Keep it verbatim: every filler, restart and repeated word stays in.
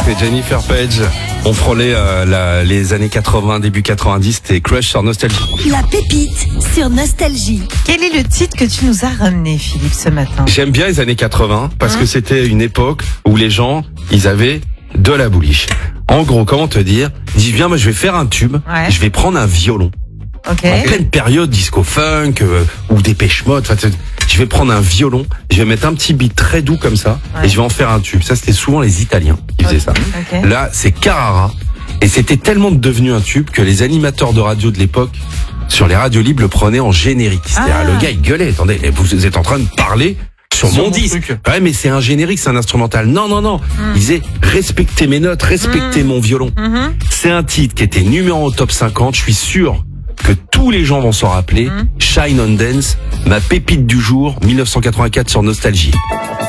C'était Jennifer Page. On frôlait euh, la, les années quatre-vingts, début quatre-vingt-dix, c'était Crush sur Nostalgie. La pépite sur Nostalgie. Quel est le titre que tu nous as ramené, Philippe, ce matin? J'aime bien les années quatre-vingts parce Hein que c'était une époque où les gens, ils avaient de la bouliche. En gros, comment te dire? Ils disent, viens, moi je vais faire un tube, Ouais. je vais prendre un violon. Ok. En pleine période disco-funk euh, ou Dépêche Mode, enfin, je vais prendre un violon, je vais mettre un petit beat très doux comme ça, Ouais. et je vais en faire un tube. Ça, c'était souvent les Italiens qui faisaient ça. Ok. Là, c'est Carrara. Et c'était tellement devenu un tube que les animateurs de radio de l'époque, sur les radios libres, le prenaient en générique. C'est-à-dire, Ah. le gars, il gueulait. Attendez, vous êtes en train de parler sur, Sur mon mon disque. truc. Ouais, mais c'est un générique, c'est un instrumental. Non, non, non. Il disait, respectez mes notes, respectez mon violon. Mhm. C'est un titre qui était numéro un au top cinquante. Je suis sûr que tous les gens vont s'en rappeler. Shine on Dance, ma pépite du jour, mille neuf cent quatre-vingt-quatre sur Nostalgie.